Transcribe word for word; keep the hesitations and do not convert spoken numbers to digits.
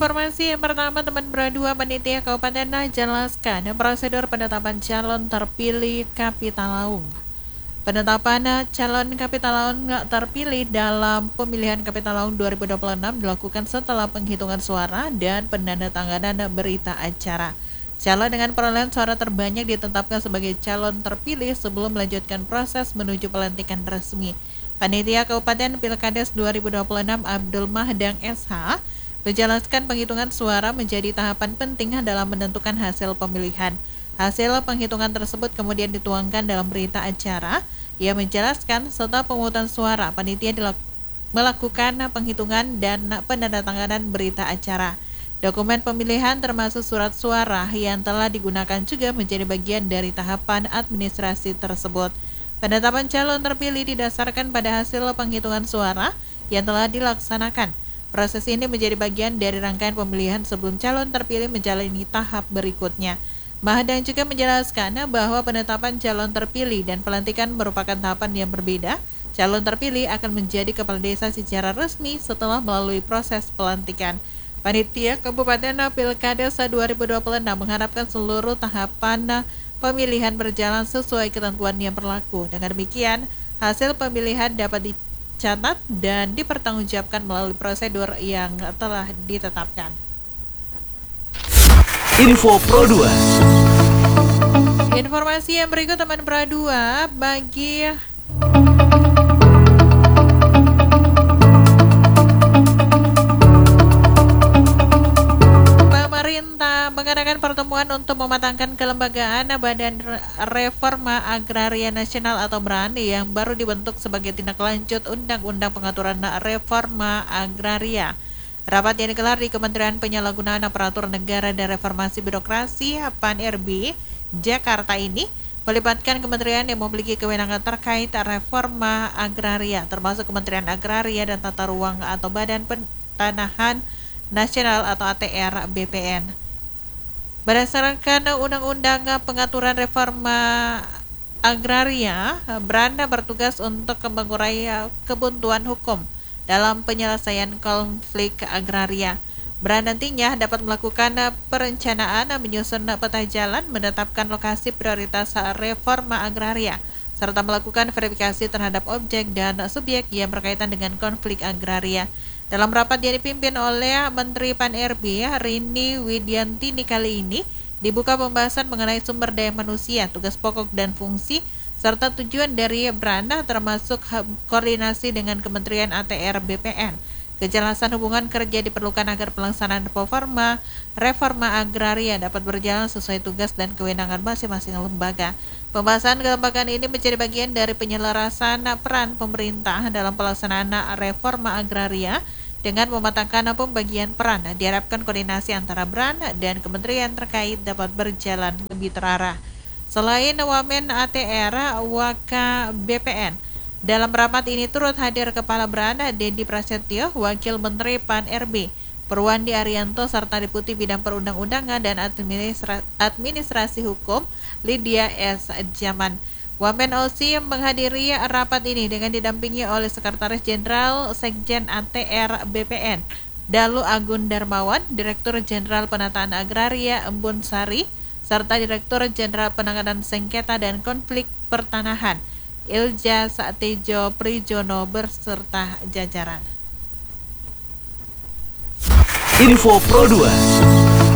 Informasi yang pertama, teman Bradua Panitia Kabupaten jelaskan prosedur penetapan calon terpilih Kapitalaung. Penetapan calon Kapitalaung terpilih dalam pemilihan Kapitalaung dua ribu dua puluh enam dilakukan setelah penghitungan suara dan penandatanganan berita acara. Calon dengan perolehan suara terbanyak ditetapkan sebagai calon terpilih sebelum melanjutkan proses menuju pelantikan resmi. Panitia Kabupaten Pilkades dua ribu dua puluh enam Abdul Mahdang S H menjelaskan penghitungan suara menjadi tahapan penting dalam menentukan hasil pemilihan. Hasil penghitungan tersebut kemudian dituangkan dalam berita acara. Ia menjelaskan setelah pemungutan suara, panitia dilak- melakukan penghitungan dan penandatanganan berita acara. Dokumen pemilihan termasuk surat suara yang telah digunakan juga menjadi bagian dari tahapan administrasi tersebut. Penetapan calon terpilih didasarkan pada hasil penghitungan suara yang telah dilaksanakan. Proses ini menjadi bagian dari rangkaian pemilihan sebelum calon terpilih menjalani tahap berikutnya. Mahdang juga menjelaskan bahwa penetapan calon terpilih dan pelantikan merupakan tahapan yang berbeda. Calon terpilih akan menjadi kepala desa secara resmi setelah melalui proses pelantikan. Panitia Kabupaten Pilkades dua ribu dua puluh enam mengharapkan seluruh tahapan pemilihan berjalan sesuai ketentuan yang berlaku. Dengan demikian, hasil pemilihan dapat dicatat dan dipertanggungjawabkan melalui prosedur yang telah ditetapkan. Info Pro dua. Informasi yang berikut, teman Pro dua, bagi pemerintah mengadakan pertemuan untuk mematangkan kelembagaan Badan Reforma Agraria Nasional atau BRAN yang baru dibentuk sebagai tindak lanjut Undang-Undang Pengaturan Reforma Agraria. Rapat yang digelar di Kementerian Penyalahgunaan Aparatur Negara dan Reformasi Birokrasi P A N R B Jakarta ini melibatkan kementerian yang memiliki kewenangan terkait reforma agraria, termasuk Kementerian Agraria dan Tata Ruang atau Badan Pertanahan Nasional atau A T R B P N. Berdasarkan Undang-Undang Pengaturan Reforma Agraria, BRAN bertugas untuk mengurai kebuntuan hukum dalam penyelesaian konflik agraria. BRAN nantinya dapat melakukan perencanaan, menyusun peta jalan, menetapkan lokasi prioritas reforma agraria, serta melakukan verifikasi terhadap objek dan subjek yang berkaitan dengan konflik agraria. Dalam rapat yang dipimpin oleh Menteri P A N R B Rini Widiantini kali ini, dibuka pembahasan mengenai sumber daya manusia, tugas pokok dan fungsi, serta tujuan dari BRAN termasuk koordinasi dengan Kementerian A T R B P N. Kejelasan hubungan kerja diperlukan agar pelaksanaan reforma reforma agraria dapat berjalan sesuai tugas dan kewenangan masing-masing lembaga. Pembahasan kelembagaan ini menjadi bagian dari penyelarasan peran pemerintah dalam pelaksanaan reforma agraria dengan mematangkan pembagian peran. Diharapkan koordinasi antara BRAN dan kementerian terkait dapat berjalan lebih terarah. Selain Wamen A T R, Waka B P N, dalam rapat ini turut hadir Kepala BRAN Dedi Prasetyo, Wakil Menteri P A N R B Purwandi Arianto, serta Deputi Bidang Perundang-undangan dan Administra- Administrasi Hukum Lydia S. Jaman. Wamen O C menghadiri rapat ini dengan didampingi oleh Sekretaris Jenderal Sekjen A T R B P N Dalu Agun Darmawan, Direktur Jenderal Penataan Agraria Embun Sari, serta Direktur Jenderal Penanganan Sengketa dan Konflik Pertanahan Ilja Satejo Prijono beserta jajaran. Info Pro dua.